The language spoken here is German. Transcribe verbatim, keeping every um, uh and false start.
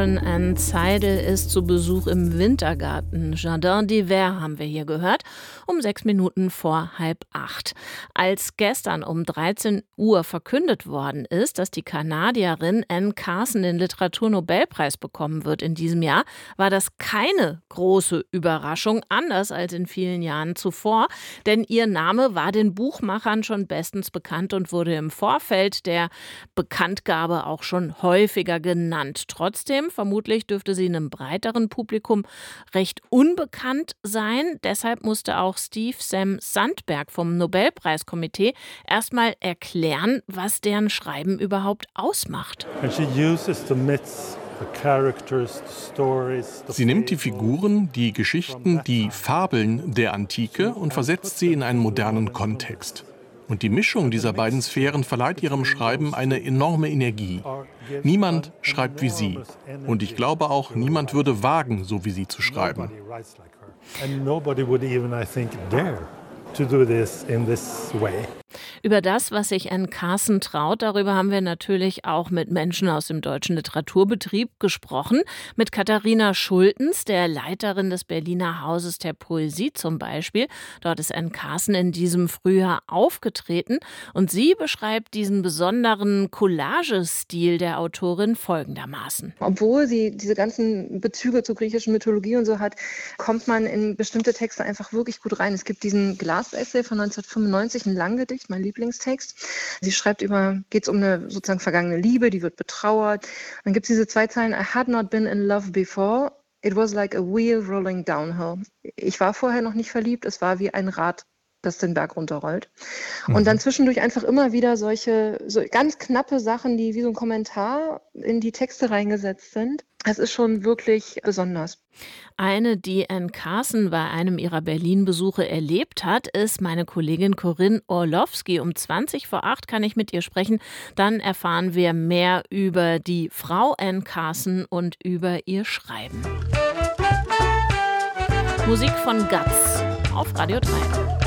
Sharon Ann Seidel ist zu Besuch im Wintergarten. Jardin d'Hiver haben wir hier gehört, um sechs Minuten vor halb acht. Als gestern um dreizehn Uhr verkündet worden ist, dass die Kanadierin Anne Carson den Literaturnobelpreis bekommen wird in diesem Jahr, war das keine große Überraschung, anders als in vielen Jahren zuvor. Denn ihr Name war den Buchmachern schon bestens bekannt und wurde im Vorfeld der Bekanntgabe auch schon häufiger genannt. Trotzdem, vermutlich dürfte sie einem breiteren Publikum recht unbekannt sein. Deshalb musste auch Steve Sam Sandberg vom Nobelpreiskomitee erstmal erklären, was deren Schreiben überhaupt ausmacht. Sie nimmt die Figuren, die Geschichten, die Fabeln der Antike und versetzt sie in einen modernen Kontext. Und die Mischung dieser beiden Sphären verleiht ihrem Schreiben eine enorme Energie. Niemand schreibt wie sie. Und ich glaube auch, niemand würde wagen, so wie sie zu schreiben. Über das, was sich Anne Carson traut, darüber haben wir natürlich auch mit Menschen aus dem deutschen Literaturbetrieb gesprochen. Mit Katharina Schultens, der Leiterin des Berliner Hauses der Poesie zum Beispiel. Dort ist Anne Carson in diesem Frühjahr aufgetreten. Und sie beschreibt diesen besonderen Collagestil der Autorin folgendermaßen. Obwohl sie diese ganzen Bezüge zur griechischen Mythologie und so hat, kommt man in bestimmte Texte einfach wirklich gut rein. Es gibt diesen Glas-Essay von neunzehnhundertfünfundneunzig, ein Langgedicht, mein Lieblingstext. Sie schreibt über, geht es um eine sozusagen vergangene Liebe, die wird betrauert. Dann gibt es diese zwei Zeilen, I had not been in love before, it was like a wheel rolling downhill. Ich war vorher noch nicht verliebt, es war wie ein Rad, das den Berg runterrollt. Mhm. Und dann zwischendurch einfach immer wieder solche so ganz knappe Sachen, die wie so ein Kommentar in die Texte reingesetzt sind. Es ist schon wirklich besonders. Eine, die Anne Carson bei einem ihrer Berlin-Besuche erlebt hat, ist meine Kollegin Corinne Orlowski. Um zwanzig vor acht kann ich mit ihr sprechen. Dann erfahren wir mehr über die Frau Anne Carson und über ihr Schreiben. Musik von Guts auf Radio drei.